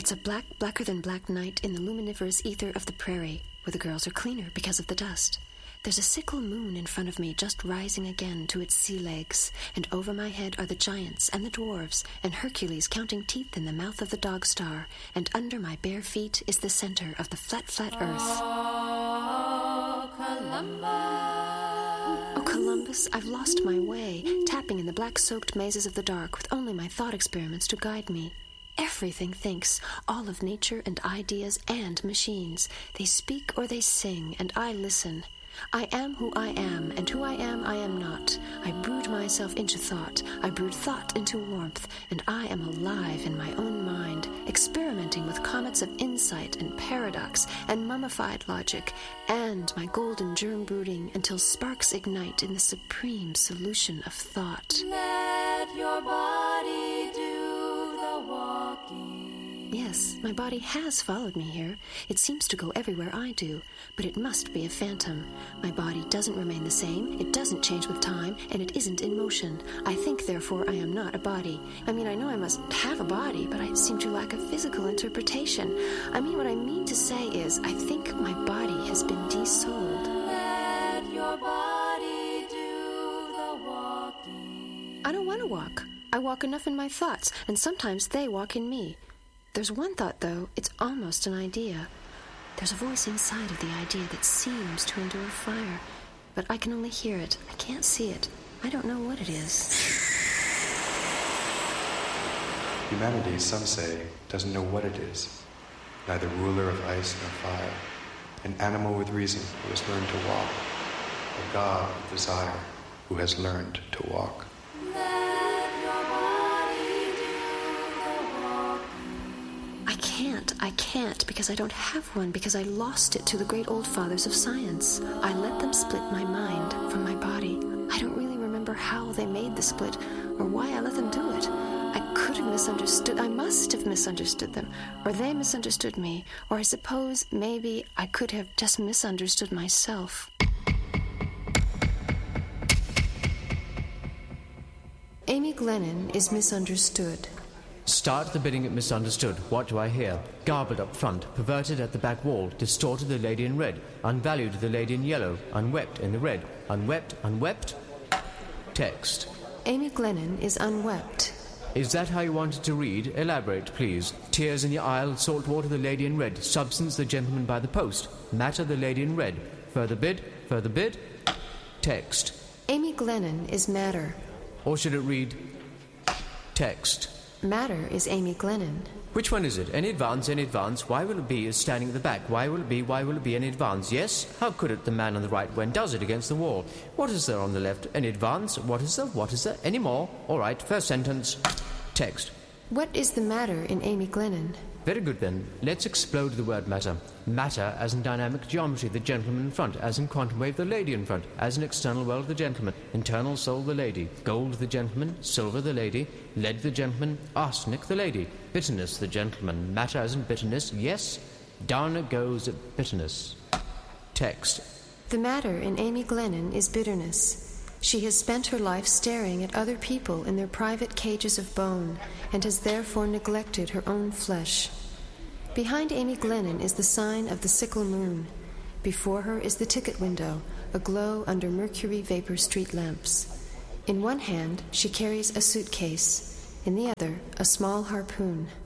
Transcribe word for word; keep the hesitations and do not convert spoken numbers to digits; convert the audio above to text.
It's a black, blacker than black night in the luminiferous ether of the prairie, where the girls are cleaner because of the dust. There's a sickle moon in front of me just rising again to its sea legs, and over my head are the giants and the dwarves, and Hercules counting teeth in the mouth of the dog star, and under my bare feet is the center of the flat, flat earth. Oh, Columbus. Oh, Columbus, I've lost my way, tapping in the black-soaked mazes of the dark with only my thought experiments to guide me. Everything thinks, all of nature and ideas and machines. They speak or they sing, and I listen. I am who I am, and who I am I am not. I brood myself into thought. I brood thought into warmth, and I am alive in my own mind, experimenting with comets of insight and paradox and mummified logic, and my golden germ brooding until sparks ignite in the supreme solution of thought. Let your body do the walking. Yes, my body has followed me here. It seems to go everywhere I do, but it must be a phantom. My body doesn't remain the same, it doesn't change with time, and it isn't in motion. I think, therefore, I am not a body. I mean, I know I must have a body, but I seem to lack a physical interpretation. I mean, what I mean to say is, I think my body has been desouled. Let your body do the walking. I don't want to walk. I walk enough in my thoughts, and sometimes they walk in me. There's one thought, though, it's almost an idea. There's a voice inside of the idea that seems to endure fire, but I can only hear it. I can't see it. I don't know what it is. Humanity, some say, doesn't know what it is. Neither ruler of ice nor fire. An animal with reason who has learned to walk. A god with desire who has learned to walk. I can't, I can't, because I don't have one, because I lost it to the great old fathers of science. I let them split my mind from my body. I don't really remember how they made the split, or why I let them do it. I could have misunderstood, I must have misunderstood them, or they misunderstood me, or I suppose maybe I could have just misunderstood myself. Amy Glennon is misunderstood. Start the bidding at misunderstood. What do I hear? Garbled up front, perverted at the back wall, distorted the lady in red, unvalued the lady in yellow, unwept in the red, unwept, unwept. Text. Amy Glennon is unwept. Is that how you wanted to read? Elaborate, please. Tears in the aisle, salt water the lady in red, substance the gentleman by the post, matter the lady in red. Further bid, further bid. Text. Amy Glennon is matter. Or should it read text? Matter is Amy Glennon. Which one is it? Any advance, any advance? Why will it be is standing at the back? Why will it be, why will it be any advance? Yes? How could it, the man on the right, when does it against the wall? What is there on the left? Any advance? What is there? What is there? Any more? All right, first sentence. Text. What is the matter in Amy Glennon? Very good, then. Let's explode the word matter. Matter as in dynamic geometry, the gentleman in front. As in quantum wave, the lady in front. As in external world, the gentleman. Internal soul, the lady. Gold, the gentleman. Silver, the lady. Lead, the gentleman. Arsenic, the lady. Bitterness, the gentleman. Matter as in bitterness, yes. Down it goes at bitterness. Text. The matter in Amy Glennon is bitterness. She has spent her life staring at other people in their private cages of bone, and has therefore neglected her own flesh. Behind Amy Glennon is the sign of the sickle moon. Before her is the ticket window, aglow under mercury vapor street lamps. In one hand, she carries a suitcase, in the other, a small harpoon.